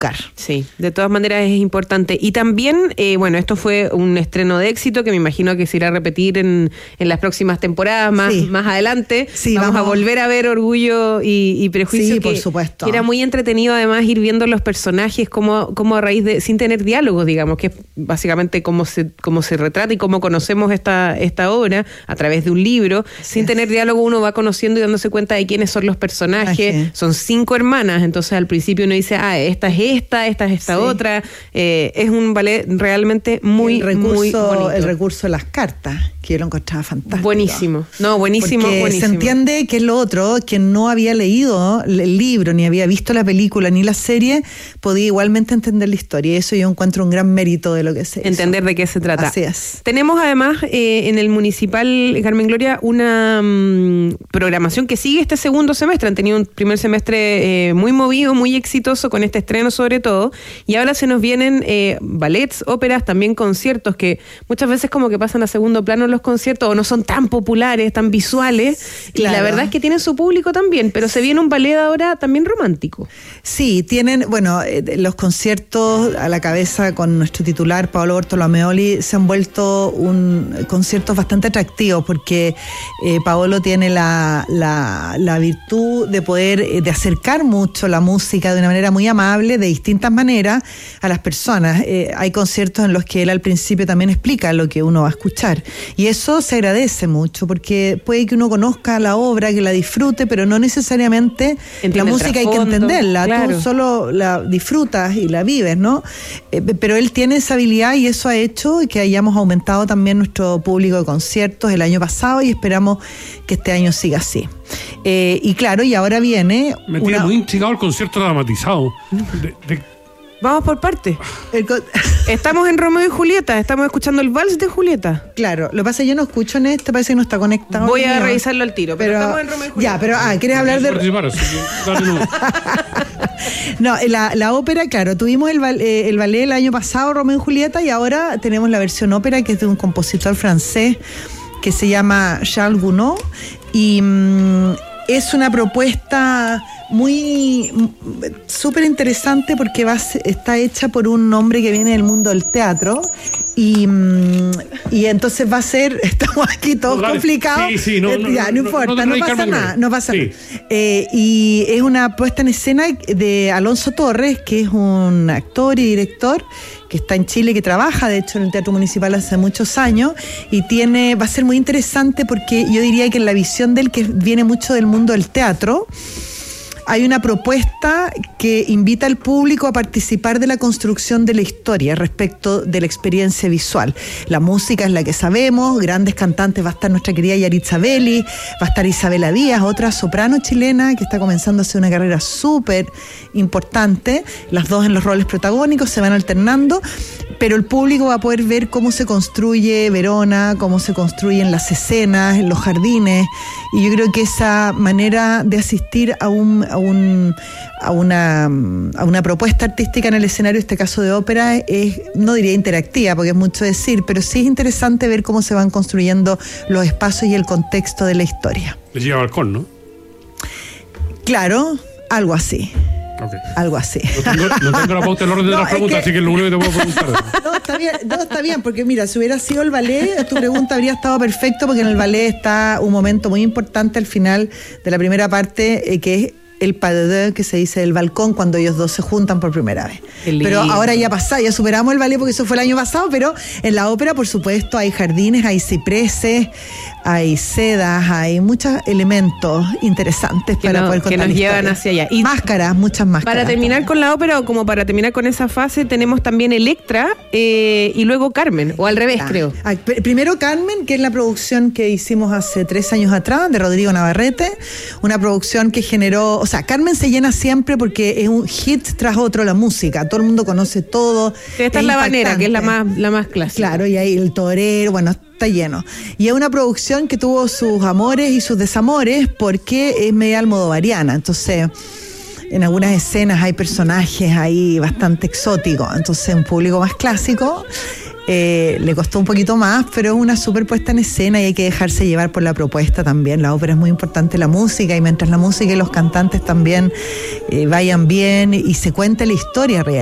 buscar. Sí, de todas maneras es importante. Y también, bueno, esto fue un estreno de éxito que me imagino que se irá a repetir en las próximas temporadas más adelante. Sí, vamos a volver a ver Orgullo y Prejuicio. Sí, por supuesto. Que era muy entretenido además ir viendo los personajes como a raíz de, sin tener diálogos, digamos, que es básicamente cómo se retrata y cómo conocemos esta obra a través de un libro. Sin tener diálogo uno va conociendo y dándose cuenta de quiénes son los personajes. Son 5 hermanas, entonces al principio uno dice, esta es esta otra. Es un ballet realmente muy bonito. El recurso de las cartas, que yo lo encontraba fantástico. Buenísimo. No, buenísimo. Porque buenísimo. se entiende que es lo otro, quien no había leído el libro, ni había visto la película, ni la serie, podía igualmente entender la historia. Y eso yo encuentro un gran mérito de lo que se hizo. Entender de qué se trata. Así es. Tenemos además en el Municipal, Carmen Gloria, una programación que sigue este segundo semestre. Han tenido un primer semestre muy movido, muy exitoso con este estreno sobre todo. Y ahora se nos vienen ballets, óperas, también conciertos que muchas veces como que pasan a segundo plano los conciertos o no son tan populares, tan visuales. Claro. Y la verdad es que tienen su público también, pero se viene un ballet ahora también romántico. Sí, tienen, los conciertos a la cabeza con nuestro titular Paolo Bortolomeoli se han vuelto conciertos bastante atractivos porque Paolo tiene la virtud de poder de acercar mucho la música de una manera muy amable, de distintas maneras a las personas. Hay conciertos en los que él al principio también explica lo que uno va a escuchar y eso se agradece mucho porque puede que uno conozca la obra, que la disfrute, pero no necesariamente la música hay que entenderla, claro. Tú solo la disfrutas y la vives, ¿no? Pero él tiene esa habilidad y eso ha hecho que hayamos aumentado también nuestro público de conciertos el año pasado y esperamos que este año siga así. Y claro, y ahora viene... Me tiene muy intrigado el concierto dramatizado. Vamos por partes. Estamos en Romeo y Julieta, estamos escuchando el vals de Julieta. Claro, lo que pasa es que yo no escucho en parece que no está conectado. Voy a revisarlo al tiro, pero estamos en Romeo y Julieta. Ya, pero ¿quieres hablar de...? No, la ópera, claro, tuvimos el ballet el año pasado, Romeo y Julieta, y ahora tenemos la versión ópera que es de un compositor francés que se llama Charles Gounod y es una propuesta muy súper interesante porque está hecha por un hombre que viene del mundo del teatro y entonces va a ser, estamos aquí todos complicados, no importa, no pasa nada. Y es una puesta en escena de Alonso Torres, que es un actor y director que está en Chile, que trabaja de hecho en el Teatro Municipal hace muchos años y va a ser muy interesante porque yo diría que en la visión de él, que viene mucho del mundo del teatro, hay una propuesta que invita al público a participar de la construcción de la historia respecto de la experiencia visual. La música es la que sabemos, grandes cantantes, va a estar nuestra querida Yaritza Belli, va a estar Isabela Díaz, otra soprano chilena que está comenzando a hacer una carrera súper importante, las dos en los roles protagónicos, se van alternando, pero el público va a poder ver cómo se construye Verona, cómo se construyen las escenas, en los jardines, y yo creo que esa manera de asistir a una propuesta artística en el escenario, en este caso de ópera, es, no diría interactiva, porque es mucho decir, pero sí es interesante ver cómo se van construyendo los espacios y el contexto de la historia. Le lleva balcón, ¿no? Claro, algo así. Okay. Algo así. No tengo la pauta del orden de las preguntas, así que es lo único que te puedo preguntar. Está bien, porque mira, si hubiera sido el ballet, tu pregunta habría estado perfecto, porque en el ballet está un momento muy importante al final de la primera parte, que es el pas de deux, que se dice el balcón, cuando ellos dos se juntan por primera vez. Pero ahora ya superamos el ballet porque eso fue el año pasado, pero en la ópera, por supuesto, hay jardines, hay cipreses, hay sedas, hay muchos elementos interesantes para poder contar que nos llevan hacia allá. Y máscaras, muchas máscaras. Para terminar con la ópera, o como para terminar con esa fase, tenemos también Electra y luego Carmen, o al revés, creo. Primero Carmen, que es la producción que hicimos hace 3 años atrás, de Rodrigo Navarrete, una producción que generó... O sea, Carmen se llena siempre porque es un hit tras otro la música. Todo el mundo conoce todo. Esta es la habanera, que es la más clásica. Claro, y ahí el torero, bueno, está lleno. Y es una producción que tuvo sus amores y sus desamores porque es media almodovariana. Entonces, en algunas escenas hay personajes ahí bastante exóticos. Entonces, un público más clásico Le costó un poquito más, pero es una súper puesta en escena y hay que dejarse llevar por la propuesta también. La ópera es muy importante, la música, y mientras la música y los cantantes también vayan bien y se cuente la historia real.